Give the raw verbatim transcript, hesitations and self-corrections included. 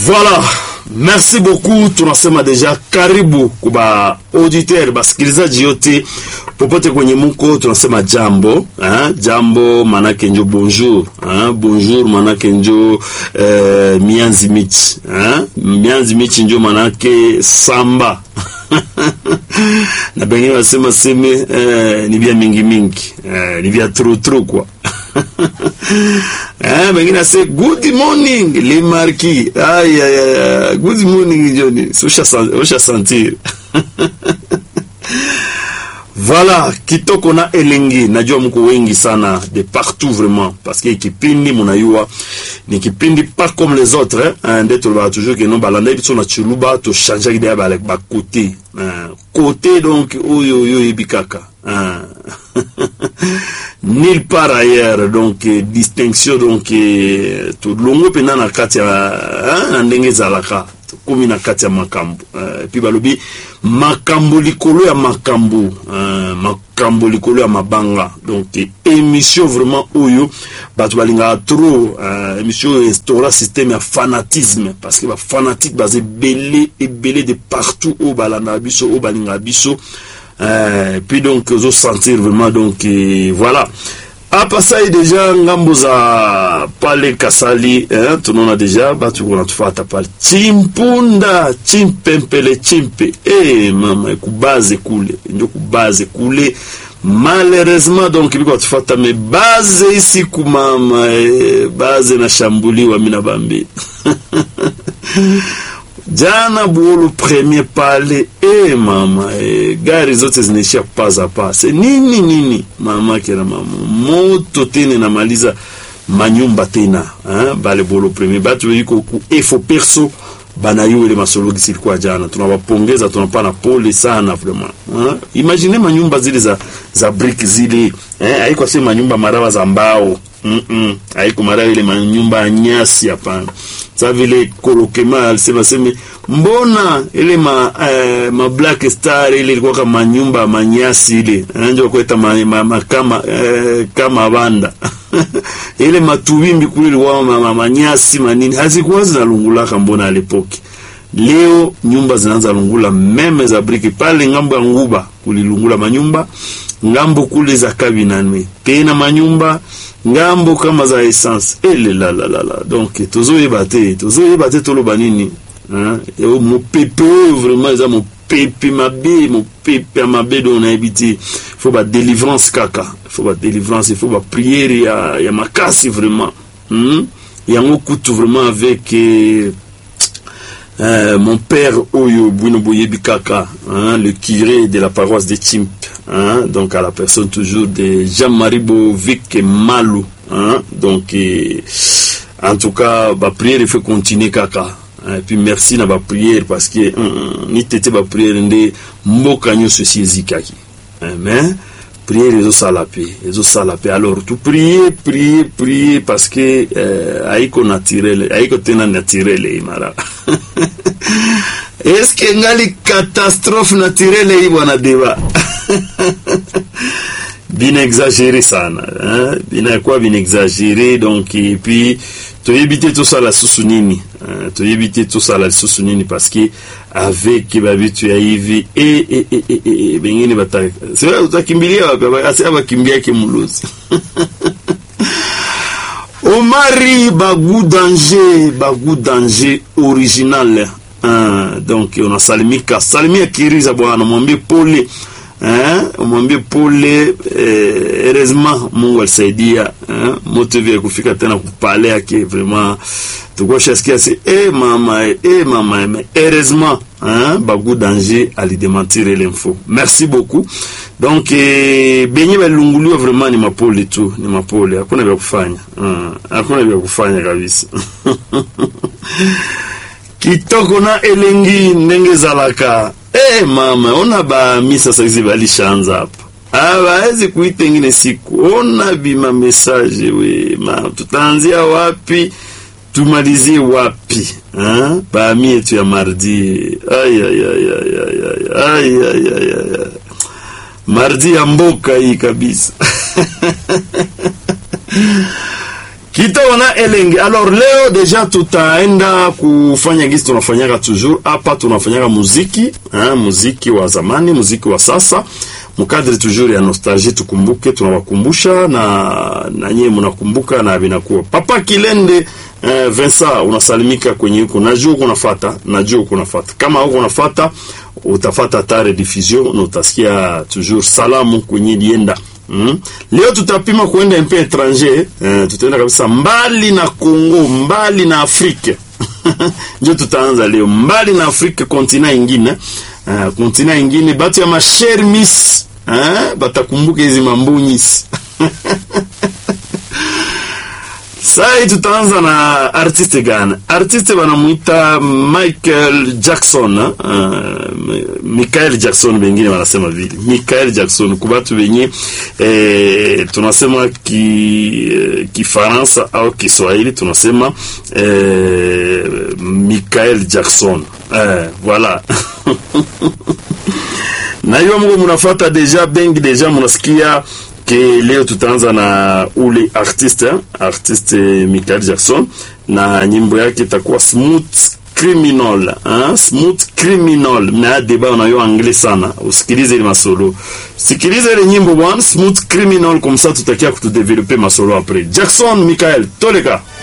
Voilà, merci beaucoup. Tunasema deja karibu kuba auditeur basikilizaji yote popote kwenye muko. Tunasema jambo, hein? Jambo manake njo bonjour, hein? Bonjour manake njo eh, mianzi michi, hein? Mianzi michi njo manake samba. Na bengine wasema seme eh, ni vya mingi mingi, eh, ni vya tru tru kwa. Ah, bengine say good morning les marquis. Aïe aïe aïe, good morning Johnny. Osha osha sentir. Voilà, kitoko na elengi, najua mko wengi sana de partout vraiment parce que kipindi munayua ni kipindi pas comme les autres, hein, ndeto ba toujours que non balanda biso na chuluba to changer idée ba ba côté. Hein, côté donc oyo oyo ibikaka. Hein. Nulle part ailleurs, donc eh, distinction donc eh, tout longo pena na kati ya hein, ndenge zalaka komi na kati ya makambo uh, puis balobi makambo likolo ya makambo uh, makambo likolo ya mabanga. Donc eh, émission vraiment oyo batu balinga trop uh, émission instaura système ya fanatisme parce que ba fanatique basé belé et belé de partout au balanda biso au balinga biso. Euh, puis donc vous sentir vraiment donc euh, voilà. À passer déjà ngambo za pale kasali, hein, tout le monde a déjà batu kuna tufata pale chimpunda chimpempele chimpe eh mama kubaze kule ndio kubaze kule malheureusement donc biko tufata me base ici kumama eh, base na shambuliwa mina bambi. Jana buolo premier pale eh mama eh, gari zote zinaishia paza pase nini nini mama kera mama moto tena na maliza manyumba tena hein bale buolo premier batu yuko ku efo perso bana yule masologi silikuwa jana. Tunawapongeza, tunapana pole sana vraiment hein. Imagine manyumba zile za za brick zile eh haiko sema manyumba marawa za mbao. Mm -mm. Haiko mara ile manyumba nyasi hapana. Sasa vile kolokema alisema sema mbona ile ma eh, ma black star ile ilikuwa kama nyumba manyasi ile anajua kuita ma, ma, ma kama eh, kama banda. Ile matuwimbi kule wa ma, manyasi manini hazikuwa zinalungula mbona alipoki. Leo nyumba zinaanza lungula meme za briki pale ngambo ya Nguba kulilungula manyumba, ngambo kule za Kabinani tena manyumba, ngambo kama za essence ele la la la la. Donc tozo yebate tozo yebate tolo banini hein et mon pépé vraiment ça mon pépé mabe mon pépé mabe don habité. Faut ba délivrance kaka, faut ba délivrance, il faut ba prière ya ya makasi vraiment hein ya ngokutu vraiment avec eh, Euh, mon père Oyo Bouino Boyebi Kaka, hein, le curé de la paroisse de Chimp, hein, donc à la personne toujours de Jean-Marie Bovic Malou, hein, donc et, en tout cas ma prière il faut continuer Kaka, hein, et puis merci na ma prière parce que hein, ni tete ma prière ndé mokanyo ceci ezikaki, amen. Prier les os à la paix, les os à la paix. Alors tout prier, prier, prier parce que euh, aiko naturel, aiko tena naturel imara. Est-ce que ngali catastrophe naturelle hii bwana deba? Bien exagéré sana, hein? Bien quoi bien exagéré donc et puis tu éviter tout ça la susunini, hein? Tu éviter tout ça la susunini parce que avec babi tu aivi et et et et et bengine bata c'est vrai utakimbilia wapi asi abakimbia kimuluzi. Omari bagou danger bagou danger original, hein? Donc on a salimika salimia kiriza bwana mwambie pole, hein, mwambie pole eh, heureusement Mungu alisaidia, hein, motive kufika tena kupale yake vraiment tukwa shasikia si eh mama eh mama mais heureusement hein bagou danger ali démentir l'info. Merci beaucoup. Donc eh, benye balunguliwa vraiment ni mapole tu, ni mapole, hakuna vya kufanya, hein, hakuna vya kufanya kabisa. Kitoko na elengi ndenge zalaka eh mama ona ba misa sasa balishaanza hapa hawezi kuita ingine siku ona bima message we ma tutaanzia wapi tumalizie wapi hein ba mi yetu ya mardi ay ay ay ay ay ay ay ay mardi ya mboka hii kabisa. Kitaona elenge. Alors leo deja tutaenda kufanya gisi tunafanyaka toujours hapa, tunafanyaka muziki, hein, muziki wa zamani, muziki wa sasa. Mukadri toujours ya nostalgie, tukumbuke, tunawakumbusha na na nyie mnakumbuka na binakuwa. Papa Kilende eh, Vincent unasalimika kwenye huko. Najua uko unafuata, najua uko unafuata. Kama uko unafuata utafata tare diffusion na utasikia toujours salamu kwenye dienda. Mm. Leo tutapima kuenda mpe étranger, eh, tutaenda kabisa mbali na Kongo, mbali na Afrika. Ndio tutaanza leo mbali na Afrika, kontinent ingine. Uh, kontinent ingine batu ya masher miss, eh, batakumbuka hizi mambunyisi. Sai tutaanza na artiste gani? Artiste wanamuita Michael Jackson, uh, Michael Jackson wengine wanasema vile. Michael Jackson kubatu wenye eh, tunasema ki eh, Kifaransa au Kiswahili tunasema eh, Michael Jackson. Eh, voilà. Na hiyo mko mnafuata deja bengi, deja mnasikia ke leo tutaanza na ule artiste, artiste Michael Jackson, na nyimbo yake itakuwa Smooth Criminal, hein? Smooth Criminal. Na deba unayo anglais sana. Usikilize ile masolo. Sikilize ile nyimbo bwana, Smooth Criminal, comme ça tutakia kutudeveloper masolo après. Jackson Michael, toleka.